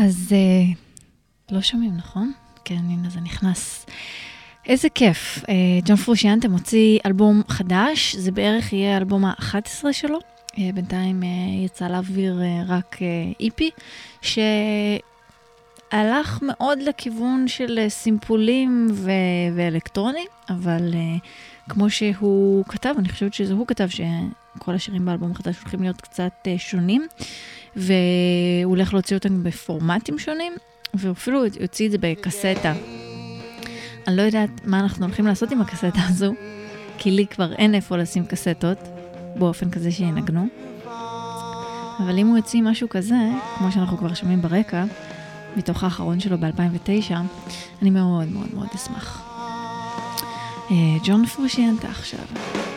אז לא שומעים, נכון? כן, הנה זה נכנס. איזה כיף. ג'ון פרושיאנטה מוציא אלבום חדש, זה בערך יהיה האלבום ה-11 שלו. בינתיים יצא להעביר רק איפי, שהלך מאוד לכיוון של סימפולים ואלקטרוני, אבל כמו שהוא כתב, אני חושבת שזה הוא כתב שכל השירים באלבום החדש הולכים להיות קצת שונים, והוא הולך להוציא אותם בפורמטים שונים, ואפילו יוציא את זה בקסטה. אני לא יודעת מה אנחנו הולכים לעשות עם הקסטה הזו, כי לי כבר אין איפה לשים קסטות, באופן כזה שינגנו. אבל אם הוא יוציא משהו כזה, כמו שאנחנו כבר שומעים ברקע, מתוך האחרון שלו ב-2009, אני מאוד מאוד מאוד אשמח. ג'ון פרושיאנטה עכשיו.